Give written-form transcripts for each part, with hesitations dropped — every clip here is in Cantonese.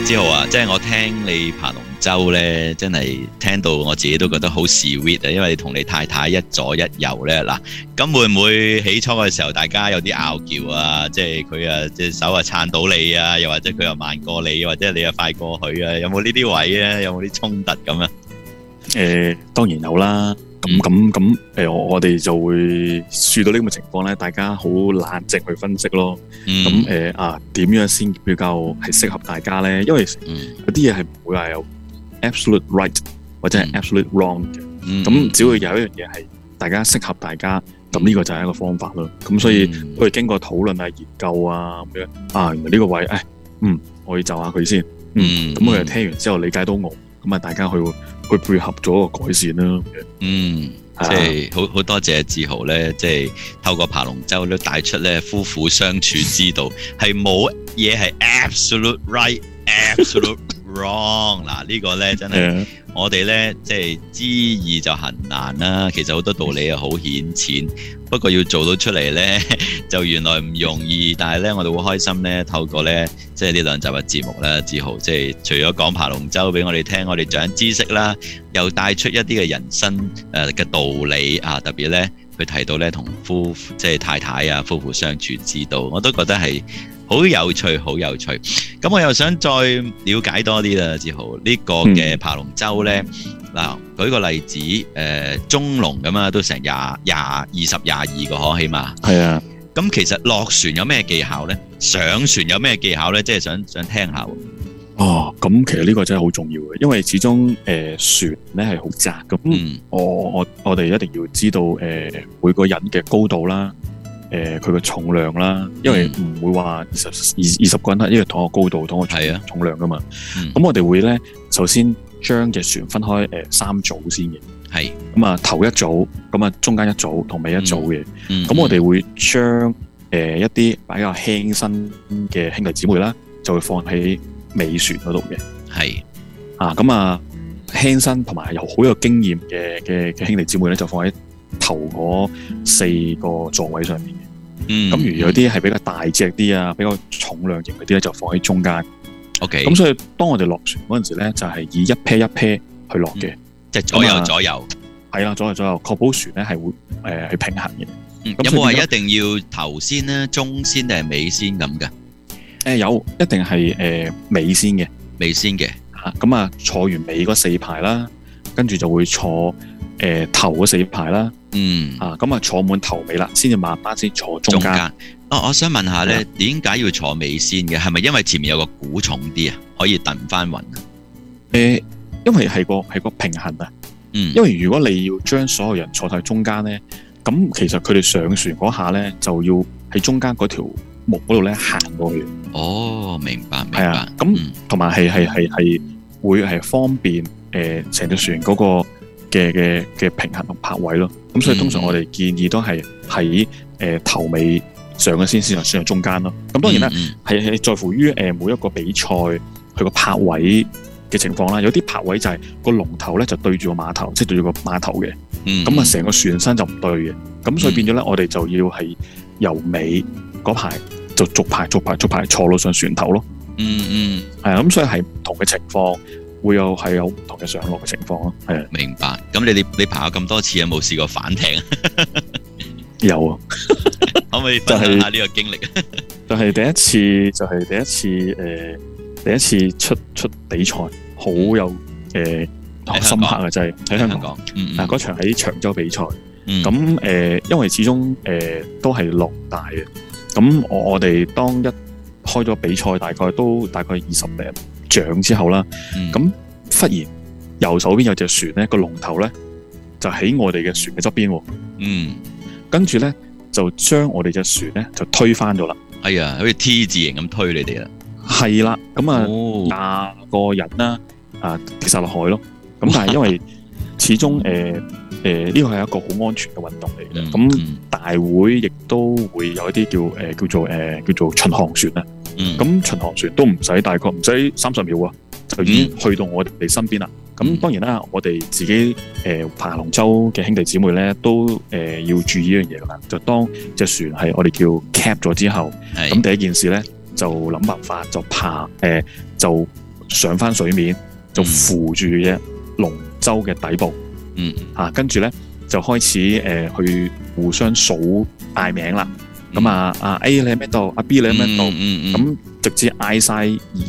之後啊，即係我聽你爬龍舟咧，真係聽到我自己都覺得好 sweet 啊！因為你同你太太一左一右咧，嗱，咁會唔會起初嘅時候大家有啲拗撬啊？即係佢啊隻手啊撐到你啊，又或者佢又慢過你，或者你又快過佢啊？有冇呢啲位咧？有冇啲衝突咁啊？ 當然有啦。咁我哋就會遇到呢咁嘅情況咧，大家好冷靜去分析咯。咁點樣先比較係適合大家咧？因為有啲嘢係唔會話有 absolute right 或者係 absolute wrong 嘅。咁只會有一樣嘢係大家適合大家，咁呢個就係一個方法咯。咁所以我哋經過討論啊、研究啊咁樣原來呢個位我要就下佢先。咁佢哋聽完之後理解到我，咁啊大家去配合咗個改善啦。 即係好多謝志豪咧，即係透過爬龍舟都帶出咧夫婦相處之道，係冇嘢係 absolute right、absolute wrong。嗱呢個咧真係我哋咧即係知易就行難啦。其實好多道理係好顯淺，不過要做到出嚟咧就原來唔容易。但係咧我哋會開心咧，透過咧即係呢兩集嘅節目咧，志豪即係除咗講爬龍舟俾我哋聽，我哋長知識啦，又帶出一啲嘅人生嘅道理啊，特別咧佢提到咧同即係太太啊夫婦相處之道，我都覺得係好有趣，好有趣。咁我又想再了解多啲啦，志豪呢個嘅爬龍舟咧，嗱舉個例子，中龍咁啊，都成20、22個可起碼。係啊。咁其實落船有咩技巧咧？上船有咩技巧咧？即係想聽下。 咁其實呢個真係好重要嘅，因為始終船咧係好窄咁。我哋一定要知道每個人嘅高度啦，佢嘅重量啦，因為唔會話20個人係因為同一個高度同一個重量噶嘛。咁我哋會咧首先將隻船分開3組先嘅。係咁啊，頭一組，咁啊中間一組同尾一組嘅。咁我哋會將一啲比較輕身嘅兄弟姊妹啦，就會放喺尾船嗰度嘅。係咁啊，輕身同埋好有經驗嘅兄弟姊妹咧，就放喺頭嗰4個座位上面嘅。咁如有啲係比較大隻啲啊，比較重量型嗰啲咧，就放喺中間。OK。咁所以當我哋落船嗰陣時咧，就係以一 pair 一 pair 去落嘅。即係左右，係啦，左右，確保船咧係會去平衡嘅。 有冇話一定要頭先咧、中先定係尾先咁㗎？ 有，一定係尾先嘅。 尾先嘅。 咁啊，坐完尾嗰4排啦，跟住就會坐頭嗰4排啦。咁啊坐滿頭尾啦，先至慢慢先坐中間。我想問下咧，點解要坐尾先嘅？係咪因為前面有個鼓重啲啊，可以蹬翻暈啊？因為係個平衡啊。因為如果你要將所有人坐喺中間咧，咁其實佢哋上船嗰下咧，就要喺中間嗰條木嗰度咧行過去。明白。係啊，咁同埋係會係方便成條船嗰個嘅平衡同泊位咯。咁所以通常我哋建議都係喺頭尾上嘅先上船中間咯。咁當然啦，係在乎於每一個比賽佢個泊位嘅情況啦。有啲泊位就係個龍頭咧就對住個碼頭，即係對住個碼頭嘅。咁啊成個船身就唔對嘅。咁所以變咗咧，我哋就要係由尾嗰排就逐排坐到上船頭咯。係啊，咁所以係唔同嘅情況，會有唔同嘅上落嘅情況咯。係啊， 明白。咁你爬咗咁多次，有冇試過反艇？ 有啊。 可唔可以分享下呢個經歷？ 就係第一次出比賽，好有深刻嘅，就係喺香港。嗰場喺長洲比賽。咁因為始終都係落大嘅。咁我哋當一開咗比賽，大概20零掌之後啦。咁忽然右手邊有隻船咧，個龍頭咧就喺我哋嘅船嘅側邊。跟住咧就將我哋隻船咧就推翻咗啦。 係啊，好似 T 字形咁推你哋啦。 係啦，咁啊20個人啦，跌晒落海咯。咁但係因為始終呢個係一個好安全嘅運動嚟嘅。咁大會亦都會有一啲叫做巡航船啊。咁巡航船都大概唔使30秒啊，就已經去到我哋身邊啦。咁當然啦，我哋自己爬龍舟嘅兄弟姊妹咧，都要注意呢樣嘢噶啦。就當隻船係我哋叫 cap 咗之後，咁第一件事咧就諗辦法就爬就上翻水面，就扶住嘅龍舟嘅底部，跟住咧就開始去互相數嗌名啦。咁啊 A 你喺咩度？阿 B 你喺咩度？咁直接嗌晒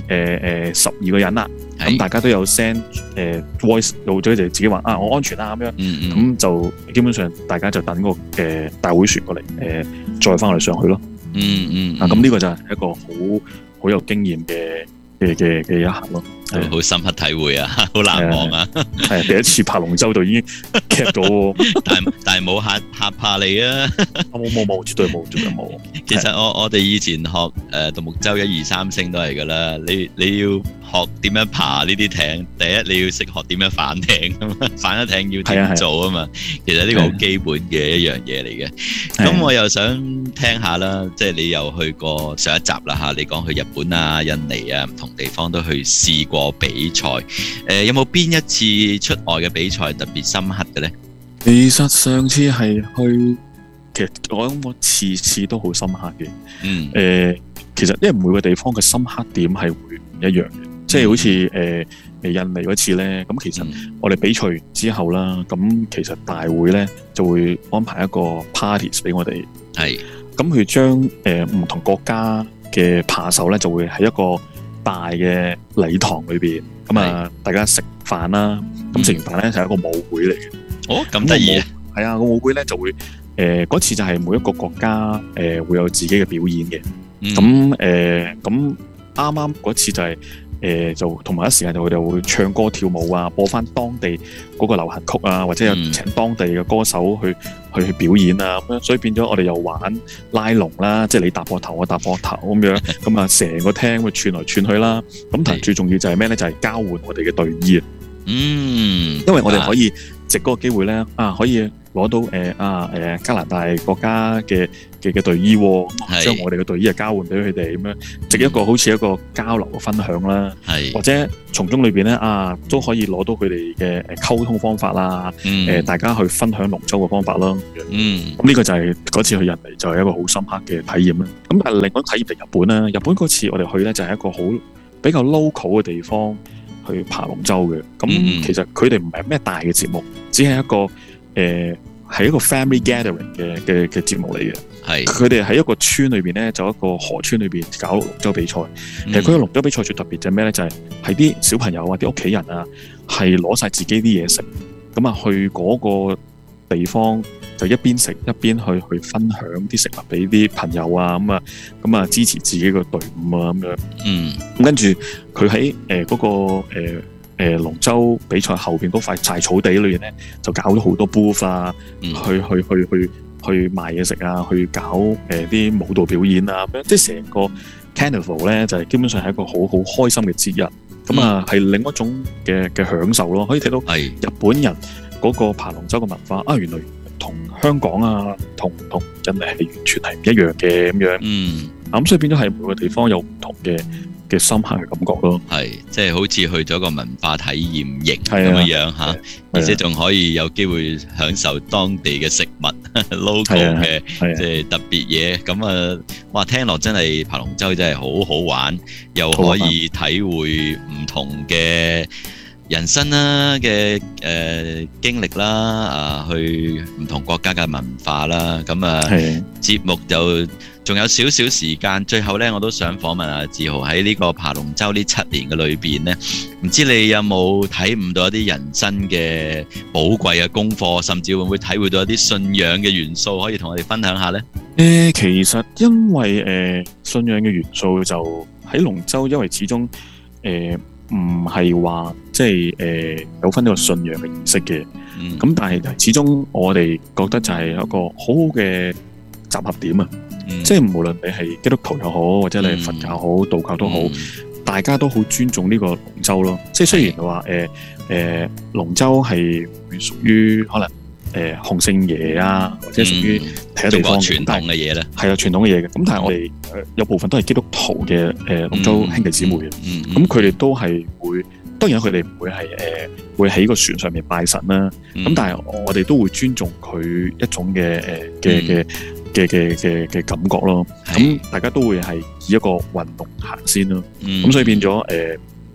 12個人啦。咁大家都有 send voice 到咗，就自己話我安全啦咁樣。咁就基本上大家就等個大會船過嚟再翻嚟上去咯。咁呢個就係一個好有經驗嘅一刻咯。 好深刻體會啊，好難忘啊！ 係第一次爬龍舟就已經劇到， 但係冇嚇怕你啊！ 冇，絕對冇。 其實我哋以前學獨木舟1、2、3升都係噶啦，你要學點樣爬呢啲艇，第一你要識學點樣反艇啊嘛，反咗艇要點做啊嘛。其實呢個好基本嘅一樣嘢嚟嘅。咁我又想聽下啦，即係你又去過上一集啦嚇，你講去日本啊、印尼啊唔同地方都去試過比賽，有冇邊一次出外嘅比賽特別深刻嘅呢？ 其實上次係去，其實我諗我次次都好深刻嘅。其實因為每個地方嘅深刻點係會唔一樣嘅，即係好似印尼嗰次咧，咁其實我哋比賽完之後啦，咁其實大會咧就會安排一個 parties 俾我哋，係咁佢將唔同國家嘅扒手咧就會喺一個大嘅禮堂裏邊，咁大家食飯啦，咁食完飯咧就係一個舞會嚟嘅。 哦，咁得意啊！ 係啊，個舞會咧就會嗰次就係每一個國家會有自己嘅表演嘅。咁啱嗰次就係就同埋一時間就佢哋會唱歌跳舞啊，播翻當地嗰個流行曲啊，或者有請當地嘅歌手去表演啊咁樣，所以變咗我哋又玩拉龍啦，即係你搭膊頭我搭膊頭咁樣，咁啊成個廳會串來串去啦。咁但係最重要就係咩咧？就係交換我哋嘅隊衣啊。因為我哋可以藉嗰個機會咧可以攞到加拿大國家嘅隊衣，將我哋嘅隊衣交換俾佢哋咁樣，藉一個好似一個交流嘅分享啦，或者從中裏邊咧都可以攞到佢哋嘅溝通方法啦，大家去分享龍舟嘅方法啦。咁呢個就係嗰次去印尼就係一個好深刻嘅體驗啦。咁但係另外一個體驗就係日本啦。日本嗰次我哋去咧就係一個好比較 local 嘅地方去爬龍舟嘅。咁其實佢哋唔係咩大嘅節目，只係一個係一個 family gathering 嘅節目嚟嘅。係佢哋喺一個村裏邊咧，就一個河村裏邊搞龍舟比賽。其實佢個龍舟比賽最特別就係咩咧？就係啲小朋友啊、啲屋企人啊，係攞晒自己啲嘢食，咁啊去嗰個地方就一邊食一邊去分享啲食物俾啲朋友啊，咁啊支持自己個隊伍啊咁樣。咁跟住佢喺嗰個龍舟比賽後邊嗰塊柴草地裏邊咧，就搞咗好多 booth 啊，去賣嘢食啊，去搞啲舞蹈表演啊，咁樣即係成個 Carnival 咧，就係基本上係一個好好開心嘅節日。咁啊，係另一種嘅享受咯。可以睇到日本人嗰個爬龍舟嘅文化原來同香港啊，同印尼係完全係唔一樣嘅咁樣。咁所以變咗係每個地方有唔同嘅深刻嘅感覺咯。係，即係好似去咗個文化體驗營咁樣嚇，而且仲可以有機會享受當地嘅食物 local 嘅即係特別嘢。咁啊，哇！聽落真係爬龍舟真係好好玩，又可以體會唔同嘅人生啦嘅經歷啦，去唔同國家嘅文化啦。咁節目就仲有少少時間，最後呢，我都想訪問阿志豪喺呢個爬龍舟呢7年嘅裏邊呢，唔知你有冇體悟到一啲人生嘅寶貴嘅功課，甚至會唔會體會到一啲信仰嘅元素，可以同我哋分享下呢？其實因為信仰嘅元素就喺龍舟，因為始終唔係話即係有分呢個信仰嘅儀式嘅，咁但係始終我哋覺得就係一個好好嘅集合點啊！即係無論你係基督徒又好，或者你係佛教好、道教都好，大家都好尊重呢個龍舟咯。即係雖然話龍舟係屬於可能洪聖爺啊，或者屬於其他地方傳統嘅嘢咧，係啊傳統嘅嘢嘅。咁但係我哋有部分都係基督徒嘅龍舟兄弟姊妹嘅，咁佢哋都係會，當然佢哋唔會係會喺個船上面拜神啦。咁但係我哋都會尊重佢一種嘅感覺咯，咁大家都會係以一個運動行先咯，咁所以變咗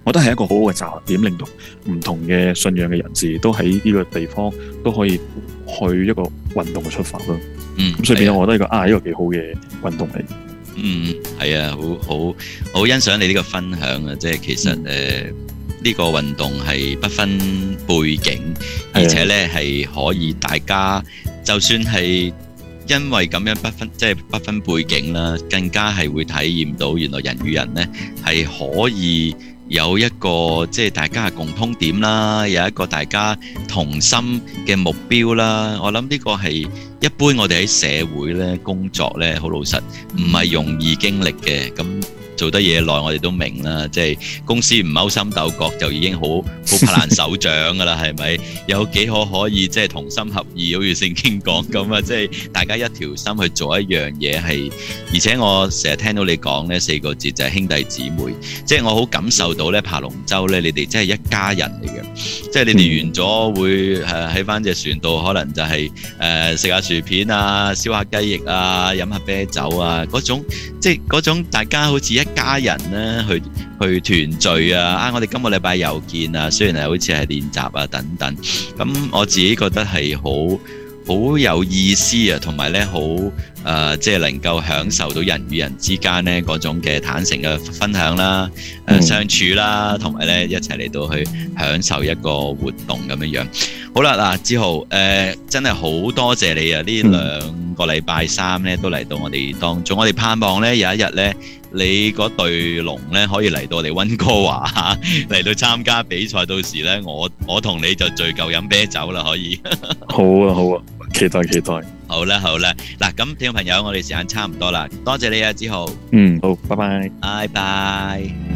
我覺得係一個好好嘅集合點，令到唔同嘅信仰嘅人士都喺呢個地方都可以去一個運動嘅出發咯。咁所以變咗，我覺得呢個幾好嘅運動嚟。 係啊，好欣賞你呢個分享啊！即係其實呢個運動係不分背景，而且咧係可以大家就算係因為咁樣不分背景啦，更加係會體驗到原來人與人咧係可以有一個即係大家嘅共通點啦，有一個大家同心嘅目標啦。我諗呢個係一般我哋喺社會咧工作咧，好老實唔係容易經歷嘅。咁做得嘢耐，我哋都明啦。即係公司唔勾心鬥角，就已經好拍爛手掌噶啦，係咪？有幾可以即係同心合意，好似聖經講咁啊！即係大家一條心去做一樣嘢，係而且我成日聽到你講呢4個字就係兄弟姊妹。即係我好感受到咧，爬龍舟咧，你哋真係一家人嚟嘅。即係你哋完咗會喺翻隻船度，可能就係食下薯片啊，燒下雞翼啊，飲下啤酒啊，嗰種即係嗰種大家好似一家人咧去團聚啊！我哋今個禮拜又見啊，雖然係好似係練習啊等等，咁我自己覺得係好有意思啊，同埋咧好即係能夠享受到人與人之間咧嗰種嘅坦誠嘅分享啦、相處啦，同埋咧一齊嚟到去享受一個活動咁樣樣。好啦，嗱，志豪真係好多謝你啊！呢2個禮拜3咧都嚟到我哋當中，我哋盼望咧有一日咧，你嗰隊龍咧可以嚟到我哋溫哥華嚟到參加比賽，到時咧我同你就聚舊飲啤酒啦，可以。 好啊，期待。 好啦，嗱，咁聽眾朋友，我哋時間差唔多啦，多謝你啊，志豪。 好，拜拜。 拜拜。